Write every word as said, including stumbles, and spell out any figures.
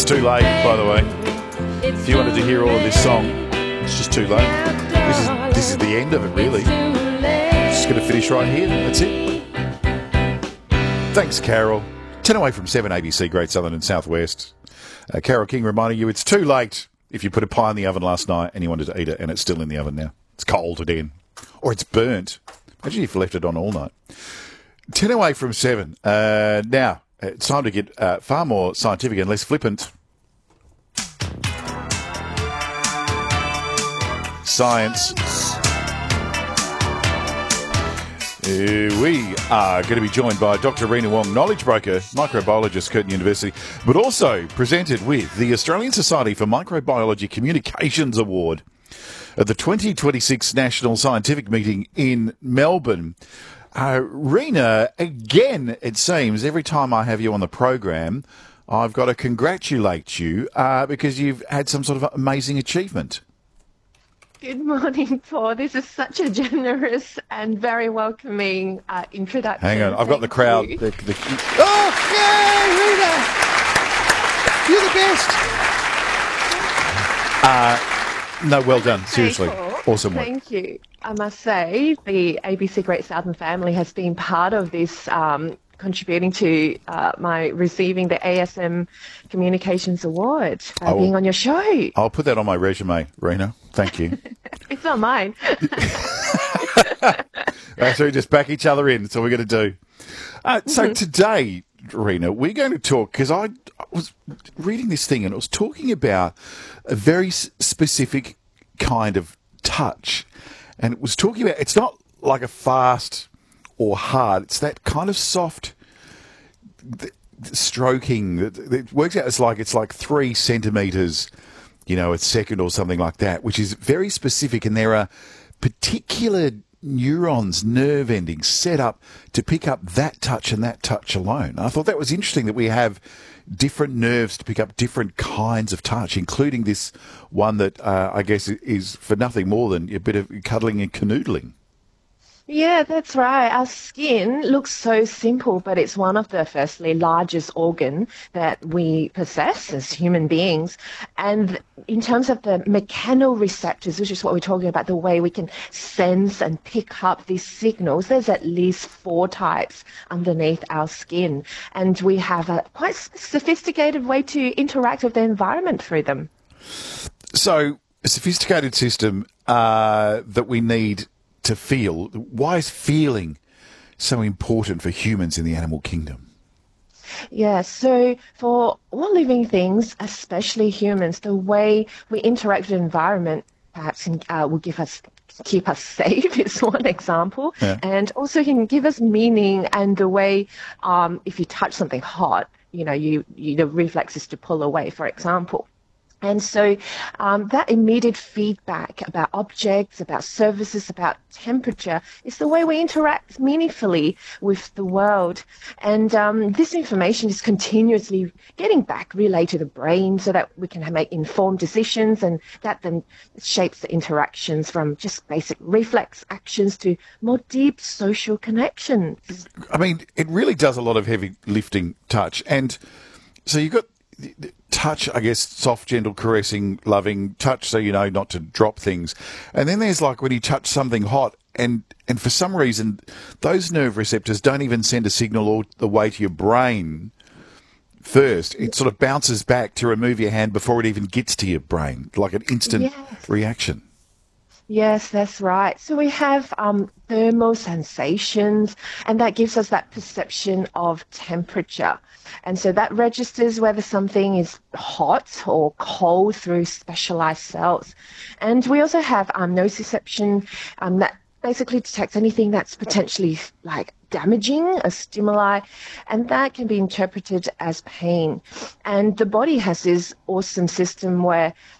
too late, by the way. If you wanted to hear all of this song, it's just too late. This is this is the end of it, really. It's just going to finish right here. That's it. Thanks, Carol. ten away from seven, A B C, Great Southern and Southwest. Uh, Carol King reminding you it's too late if you put a pie in the oven last night and you wanted to eat it and it's still in the oven now. It's cold again. Or it's burnt. Imagine if you left it on all night. ten away from seven. Uh, now, it's time to get uh, far more scientific and less flippant. Science. Uh, we are going to be joined by Doctor Rena Wong, knowledge broker, microbiologist, Curtin University, but also presented with the Australian Society for Microbiology Communications Award at the twenty twenty-six National Scientific Meeting in Melbourne. Uh, Rena, again, it seems, every time I have you on the program, I've got to congratulate you uh, because you've had some sort of amazing achievement. Good morning, Paul. This is such a generous and very welcoming uh, introduction. Hang on, I've Thank got the crowd. you. The, the, oh, yay, Rena! You're the best. Uh, no, well done. Seriously. Hey, Paul. Awesome work. Thank you. I must say, the A B C Great Southern family has been part of this, um, contributing to uh, my receiving the A S M Communications Award, uh, will, being on your show. I'll put that on my resume, Rena. Thank you. It's not mine. So we just back each other in. That's all we're going to do. Uh, so today, Rena, we're going to talk, because I, I was reading this thing and it was talking about a very s- specific kind of touch. And it was talking about, it's not like a fast or hard, it's that kind of soft th- stroking. It works out as like, it's like three centimetres, you know, a second or something like that, which is very specific. And there are particular neurons, nerve endings set up to pick up that touch and that touch alone. I thought that was interesting that we have different nerves to pick up different kinds of touch, including this one that uh, I guess is for nothing more than a bit of cuddling and canoodling. Yeah, that's right. Our skin looks so simple, but it's one of the, firstly, largest organ that we possess as human beings. And in terms of the mechanoreceptors, which is what we're talking about, the way we can sense and pick up these signals, there's at least four types underneath our skin. And we have a quite sophisticated way to interact with the environment through them. So, a sophisticated system uh, that we need to feel. Why is feeling so important for humans in the animal kingdom? Yeah, so for all living things, especially humans, the way we interact with the environment perhaps uh, will give us keep us safe is one example, yeah. And also can give us meaning. And the way, um, if you touch something hot, you know, you, you the reflex is to pull away, for example. And so um, that immediate feedback about objects, about services, about temperature is the way we interact meaningfully with the world. And um, this information is continuously getting back relayed to the brain so that we can make informed decisions, and that then shapes the interactions from just basic reflex actions to more deep social connections. I mean, it really does a lot of heavy lifting touch. And so you've got touch, I guess, soft, gentle, caressing, loving touch, so you know not to drop things. And then there's like when you touch something hot, and, and for some reason, those nerve receptors don't even send a signal all the way to your brain first. It sort of bounces back to remove your hand before it even gets to your brain, like an instant Yes. reaction. Yes, that's right. So we have um, thermal sensations, and that gives us that perception of temperature. And so that registers whether something is hot or cold through specialized cells. And we also have um, nociception um, that basically detects anything that's potentially like damaging, a stimuli, and that can be interpreted as pain. And the body has this awesome system where